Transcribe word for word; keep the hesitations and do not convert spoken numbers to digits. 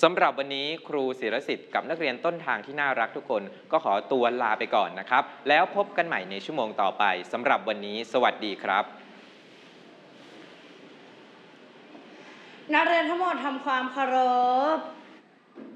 สำหรับวันนี้ครูศิรสิทธิ์กับนักเรียนต้นทางที่น่ารักทุกคนก็ขอตัวลาไปก่อนนะครับแล้วพบกันใหม่ในชั่วโมงต่อไปสำหรับวันนี้สวัสดีครับนักเรียนทั้งหมดทำความเคารพ